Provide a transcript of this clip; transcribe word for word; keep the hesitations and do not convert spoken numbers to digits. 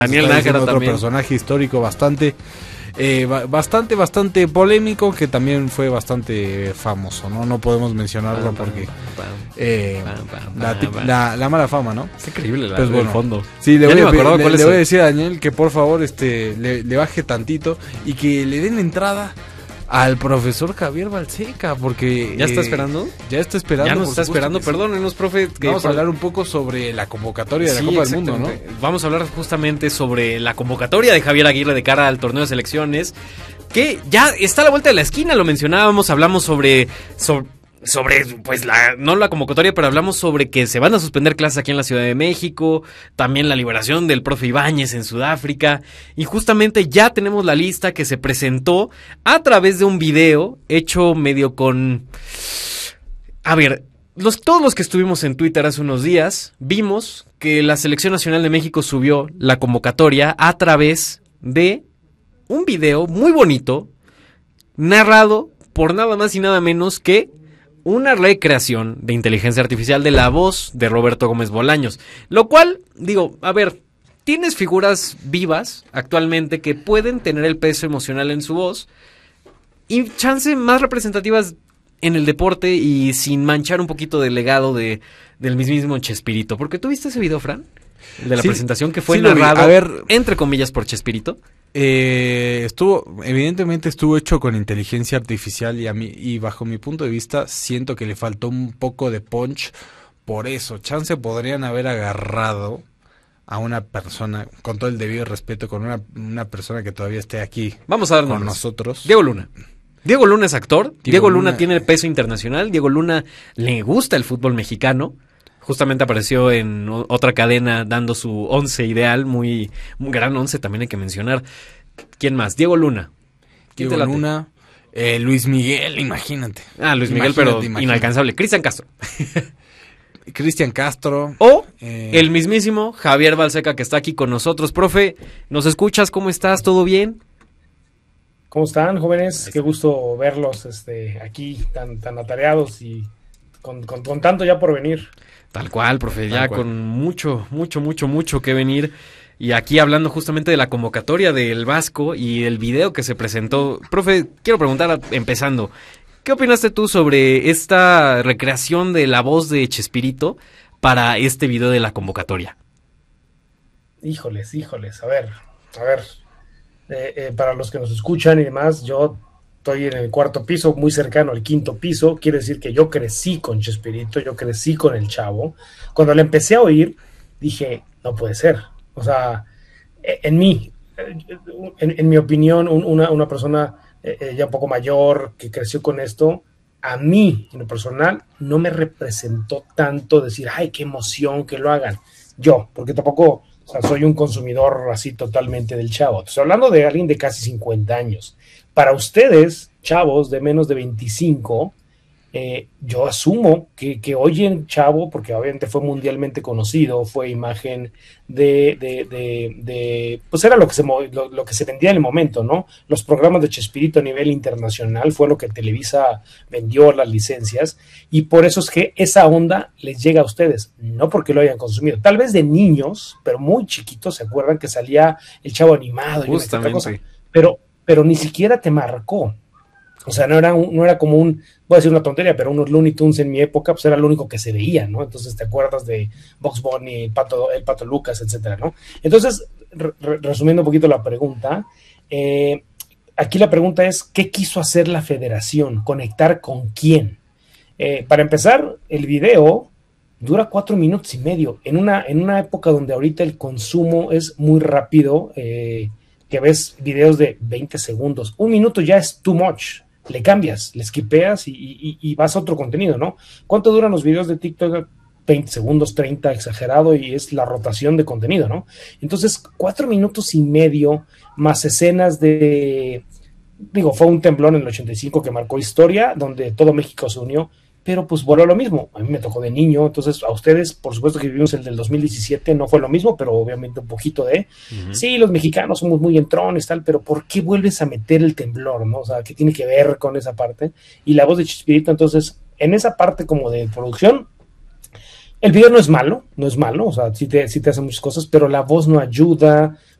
Daniel Nájera otro también. Personaje histórico bastante, eh, bastante, bastante polémico, que también fue bastante famoso, ¿no? No podemos mencionarlo porque eh, la, la, la mala fama, ¿no? Es increíble la, pues bueno, el fondo. Sí, le, voy, le, le, le es voy a decir a Daniel que por favor este le, le baje tantito y que le den entrada al profesor Javier Balseca, porque... ¿Ya está eh, esperando? Ya está esperando. Ya nos está esperando, sí. Perdónenos, profe. Que Vamos a hablar un poco sobre la convocatoria de sí, la Copa del Mundo, ¿no? Vamos a hablar justamente sobre la convocatoria de Javier Aguirre de cara al torneo de selecciones, que ya está a la vuelta de la esquina, lo mencionábamos, hablamos sobre... sobre sobre, pues, la no la convocatoria, pero hablamos sobre que se van a suspender clases aquí en la Ciudad de México, también la liberación del profe Ibáñez en Sudáfrica, y justamente ya tenemos la lista que se presentó a través de un video hecho medio con... A ver, los, todos los que estuvimos en Twitter hace unos días, vimos que la Selección Nacional de México subió la convocatoria a través de un video muy bonito, narrado por nada más y nada menos que una recreación de inteligencia artificial de la voz de Roberto Gómez Bolaños. Lo cual, digo, a ver, tienes figuras vivas actualmente que pueden tener el peso emocional en su voz y chance más representativas en el deporte y sin manchar un poquito del legado de, del mismísimo Chespirito. Porque ¿tú viste ese video, Fran? De la sí, presentación que fue sí narrado, a ver, entre comillas, por Chespirito. Eh, estuvo, evidentemente estuvo hecho con inteligencia artificial y a mí, y bajo mi punto de vista, siento que le faltó un poco de punch. Por eso, chance podrían haber agarrado a una persona, con todo el debido respeto, con una, una persona que todavía esté aquí. Vamos a dar con nombres. nosotros. Diego Luna. Diego Luna es actor. Diego, Diego Luna, Luna tiene peso internacional. Diego Luna le gusta el fútbol mexicano. Justamente apareció en otra cadena dando su once ideal, muy, muy gran once, también hay que mencionar. ¿Quién más? Diego Luna. Diego Luna, eh, Luis Miguel, imagínate. Ah, Luis Miguel, imagínate, pero imagínate. Inalcanzable. Cristian Castro. Cristian Castro. O eh... el mismísimo Javier Balseca, que está aquí con nosotros. Profe, ¿nos escuchas? ¿Cómo estás? ¿Todo bien? ¿Cómo están, jóvenes? Qué gusto verlos este, aquí tan, tan atareados y con, con, con tanto ya por venir. Tal cual, profe, ya cual. Con mucho, mucho, mucho, mucho que venir. Y aquí hablando justamente de la convocatoria del Vasco y el video que se presentó. Profe, quiero preguntar, empezando, ¿qué opinaste tú sobre esta recreación de la voz de Chespirito para este video de la convocatoria? Híjoles, híjoles, a ver, a ver, eh, eh, para los que nos escuchan y demás, yo... estoy en el cuarto piso, muy cercano al quinto piso, quiere decir que yo crecí con Chespirito, yo crecí con el Chavo. Cuando le empecé a oír, dije, no puede ser. O sea, en mí, en, en mi opinión, un, una, una persona eh, ya un poco mayor que creció con esto, a mí, en lo personal, no me representó tanto decir, ay, qué emoción que lo hagan. Yo, porque tampoco, o sea, soy un consumidor así totalmente del Chavo. Estoy hablando de alguien de casi cincuenta años. Para ustedes, chavos de menos de veinticinco, eh, yo asumo que, que oyen Chavo, porque obviamente fue mundialmente conocido, fue imagen de, de, de, de pues era lo que, se, lo, lo que se vendía en el momento, ¿no? Los programas de Chespirito a nivel internacional fue lo que Televisa vendió, las licencias, y por eso es que esa onda les llega a ustedes, no porque lo hayan consumido. Tal vez de niños, pero muy chiquitos, ¿se acuerdan que salía el Chavo animado? Justamente. Y una cosa? Pero... pero ni siquiera te marcó. O sea, no era, un, no era como un, voy a decir una tontería, pero unos Looney Tunes en mi época, pues era lo único que se veía, ¿no? Entonces te acuerdas de Bugs Bunny, el Pato, el Pato Lucas, etcétera, ¿no? Entonces, re, resumiendo un poquito la pregunta, eh, aquí la pregunta es, ¿qué quiso hacer la federación? ¿Conectar con quién? Eh, para empezar, el video dura cuatro minutos y medio, en una, en una época donde ahorita el consumo es muy rápido, eh, que ves videos de veinte segundos, un minuto ya es too much, le cambias, le skipeas y, y, y vas a otro contenido, ¿no? ¿Cuánto duran los videos de TikTok? veinte segundos, treinta, exagerado, y es la rotación de contenido, ¿no? Entonces, cuatro minutos y medio, más escenas de, digo, fue un temblor en el ochenta y cinco que marcó historia, donde todo México se unió, pero pues volvió lo mismo. A mí me tocó de niño, entonces a ustedes, por supuesto que vivimos el del dos mil diecisiete, no fue lo mismo, pero obviamente un poquito de, uh-huh. Sí, los mexicanos somos muy entrones, tal, pero ¿por qué vuelves a meter el temblor, no? O sea, ¿qué tiene que ver con esa parte? Y la voz de Chespirito, entonces, en esa parte como de producción, El video no es malo, no es malo, o sea, sí te, sí te hace muchas cosas, pero la voz no ayuda,